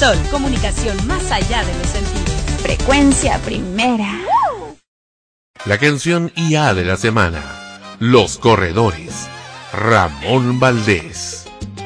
Sol, comunicación más allá de los sentidos. Frecuencia primera. La canción IA de la semana. Los Corredores. Ramón Valdés.